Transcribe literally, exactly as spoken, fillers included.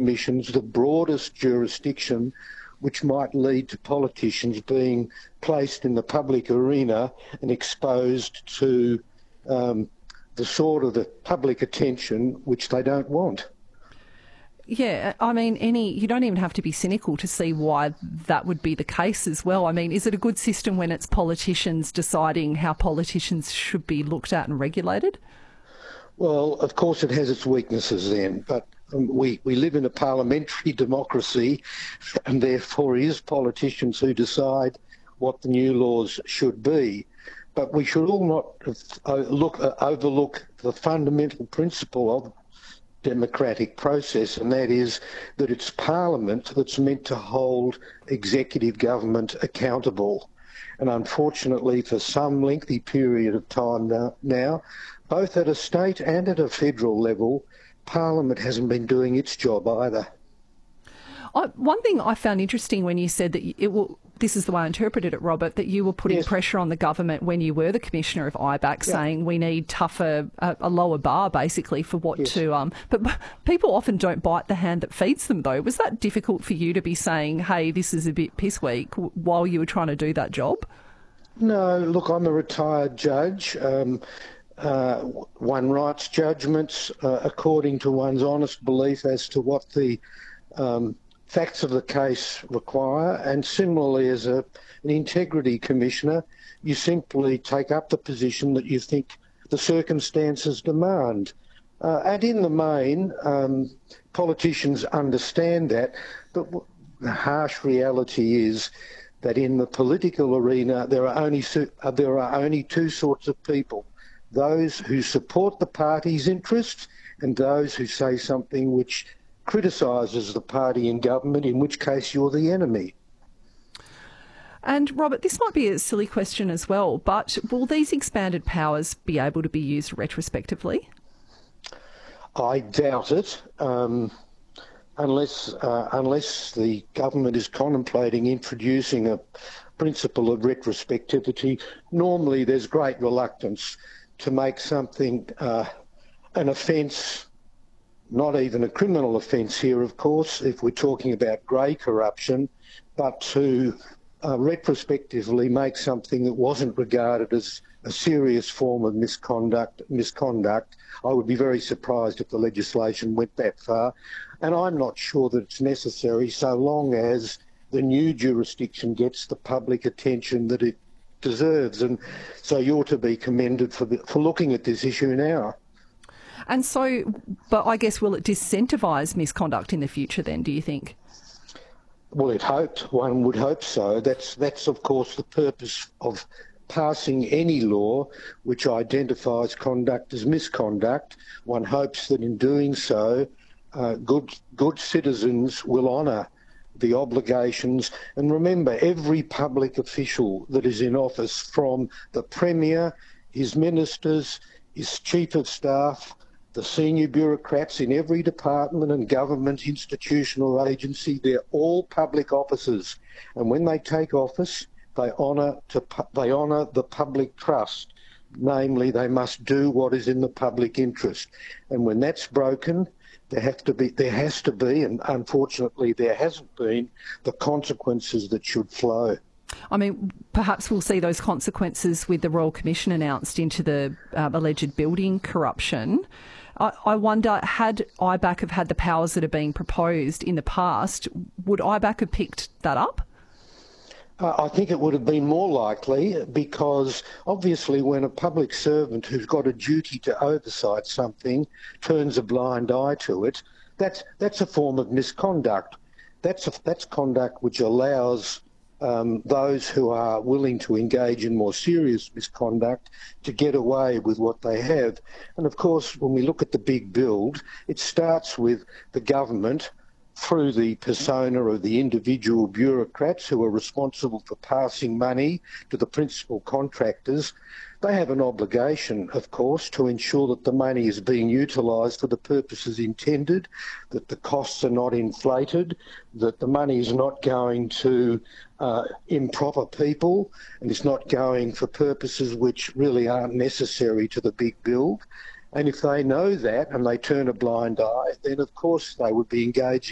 submissions the broadest jurisdiction, which might lead to politicians being placed in the public arena and exposed to um, the sort of the public attention which they don't want. Yeah, I mean, any you don't even have to be cynical to see why that would be the case as well. I mean, is it a good system when it's politicians deciding how politicians should be looked at and regulated? Well, of course it has its weaknesses then, but um, we, we live in a parliamentary democracy, and therefore it is politicians who decide what the new laws should be. But we should all not uh, look, uh, overlook the fundamental principle of democratic process, and that is that it's Parliament that's meant to hold executive government accountable. And unfortunately, for some lengthy period of time now, now, both at a state and at a federal level, Parliament hasn't been doing its job either. I, one thing I found interesting when you said that it will, this is the way I interpreted it, Robert, that you were putting yes. pressure on the government when you were the Commissioner of I B A C, yeah. saying we need tougher, a, a lower bar basically for what yes. to... Um, but people often don't bite the hand that feeds them though. Was that difficult for you to be saying, hey, this is a bit piss weak while you were trying to do that job? No, look, I'm a retired judge. Um, uh, one writes judgments uh, according to one's honest belief as to what the... Um, facts of the case require, and similarly as a, an integrity commissioner, you simply take up the position that you think the circumstances demand. Uh, and in the main, um, politicians understand that, but the harsh reality is that in the political arena there are only there are only two sorts of people: those who support the party's interests and those who say something which criticises the party in government, in which case you're the enemy. And Robert, this might be a silly question as well, but will these expanded powers be able to be used retrospectively? I doubt it, um, unless uh, unless the government is contemplating introducing a principle of retrospectivity. Normally there's great reluctance to make something uh, an offence. Not even a criminal offence here, of course, if we're talking about grey corruption, but to uh, retrospectively make something that wasn't regarded as a serious form of misconduct, misconduct. I would be very surprised if the legislation went that far. And I'm not sure that it's necessary so long as the new jurisdiction gets the public attention that it deserves. And so you're to be commended for, the, for looking at this issue now. And so, but I guess will it disincentivise misconduct in the future then, do you think? Well, it hoped. One would hope so. That's, that's of course, the purpose of passing any law which identifies conduct as misconduct. One hopes that in doing so, uh, good, good citizens will honour the obligations. And remember, every public official that is in office, from the Premier, his ministers, his Chief of Staff, the senior bureaucrats in every department and government institution or agency, they're all public officers. And when they take office, they honour to they honour the public trust. Namely, they must do what is in the public interest. And when that's broken, there have to be there has to be, and unfortunately there hasn't been, the consequences that should flow. I mean, perhaps we'll see those consequences with the Royal Commission announced into the um, alleged building corruption. I, I wonder, had I B A C have had the powers that are being proposed in the past, would I B A C have picked that up? Uh, I think it would have been more likely, because obviously when a public servant who's got a duty to oversight something turns a blind eye to it, that's, that's a form of misconduct. That's, a, that's conduct which allows Um, those who are willing to engage in more serious misconduct to get away with what they have. And of course, when we look at the big build, it starts with the government through the persona of the individual bureaucrats who are responsible for passing money to the principal contractors. They have an obligation, of course, to ensure that the money is being utilised for the purposes intended, that the costs are not inflated, that the money is not going to uh, improper people, and it's not going for purposes which really aren't necessary to the big build. And if they know that and they turn a blind eye, then of course they would be engaging